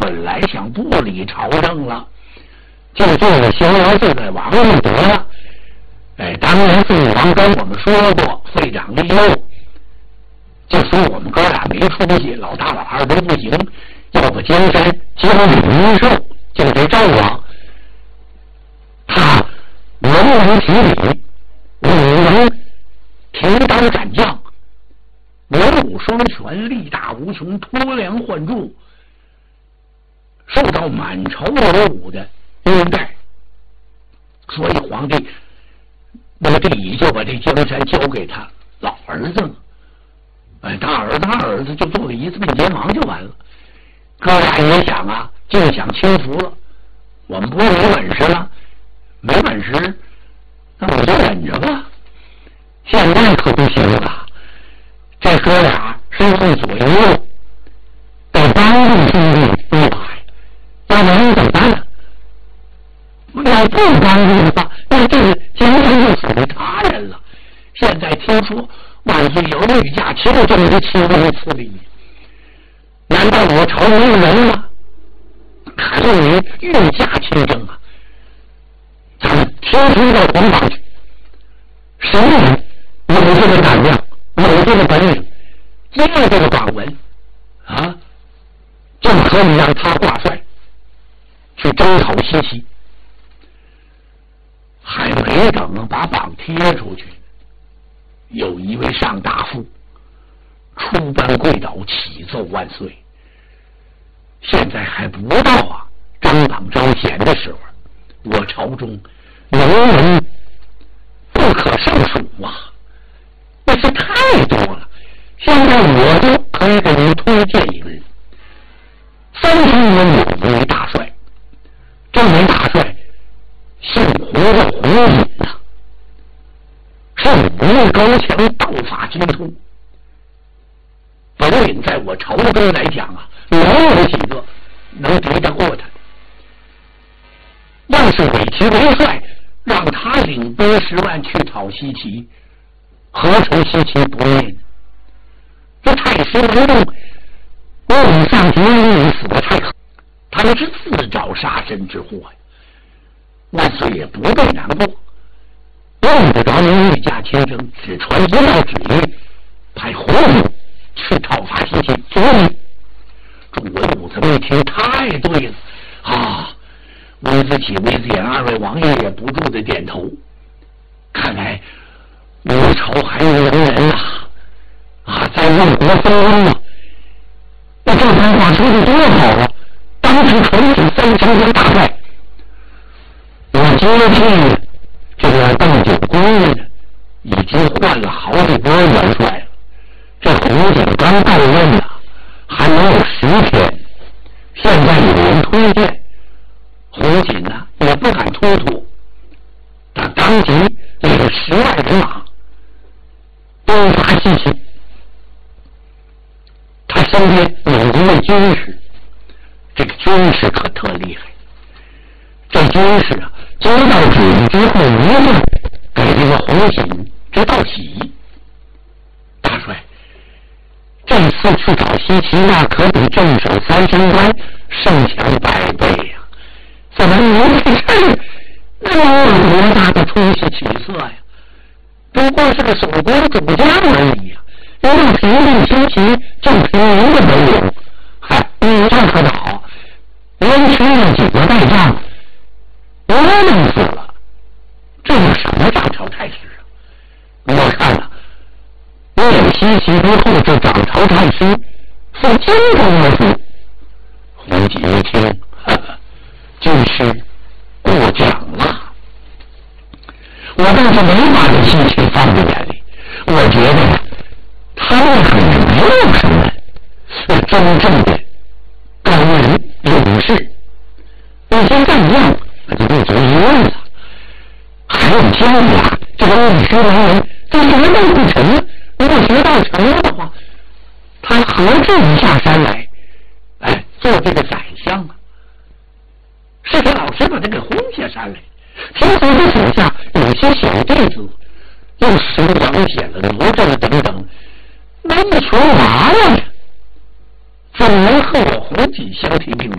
本来想不理朝政了，就这个逍遥自在王就得了。当年父王跟我们说过，废长立幼，就说我们哥俩没出息，老大老二都不行，要把江山交给云寿，就这纣王。他文武举礼，武能停刀斩将，文武双全，力大无穷，托梁换柱，受到满朝文武的拥戴，所以皇帝那个帝乙就把这江山交给他老儿子了。大儿子就做个一次并肩王就完了。哥俩也想啊，就想轻浮了，我们不是没本事了，没本事那我就忍着吧。现在可不行了，这哥俩是一左一右，得帮助兄弟不来，要不然怎么办呢？要不帮助的话，那这个江山就属于他人了。现在听说万岁有御驾亲政的亲卫赐礼，难道我朝没有人吗？还有人御驾亲政啊！咱们听听到皇榜去，什么人有这个胆量，有这个本领，接了这个榜文啊，就可以让他挂帅去征讨西岐。还没等把榜贴出去，有一位上大夫出班跪倒，启奏万岁。现在还不到啊张榜招贤的时候，我朝中能人不可胜数啊，那是太多了。现在我就可以给您推荐一个人，30年有为大帅，这位大帅姓胡叫胡锦呐，是武艺高强，道法精通。本领在我朝中来讲啊，没有几个能敌得过他。要是委其为帅，让他领兵10万去讨西岐，何愁西岐不灭呢？这太师不动，误上级你死的太狠，他那是自找杀身之祸呀。万岁也不必难过，用不着您御驾亲征，只传一道旨意，派胡子去讨伐西岐。所以众文武子们一听，太对了啊！魏子启、魏子衍2位王爷也不住的点头。看来我朝还有人啊，在用国分恩啊！那这番话说的多好啊！当时传起3000员大帅。我接替这个邓九公呢，已经换了好几波元帅了。这胡锦刚到任呢，还没有10天。现在有人推荐，胡锦呢也不敢突突，他当即领10万人马东伐西岐。他身边有一位军士，这个军士可特厉害。这军士啊，接到旨意之后，一定给这个胡锦这道喜。大帅，这次去找西岐，那可比镇守3山关胜强100倍呀！怎么您这事那有多大的出息起色呀？不过是个守国主将而已呀！要平定西岐，就凭您的本领，你这可好，连吃了几个败仗，我弄死了，这有什么涨朝太师啊？我看了，灭西岐之后，这涨朝太师是惊动了府。胡锦一听，军师过奖了，我倒是没把这西岐放在眼里。我觉得他们可能没有什么真正的高人勇士，那些战将那就不足一问了。还有天下这个历史文人，这学道不成，如果学道成了的话，他何至于下山来做这个宰相啊？是他老师把他给轰下山来。听说他手下有些小弟子又使王显了罗政等等，那一群娃娃呀，怎能和我胡锦相提并论？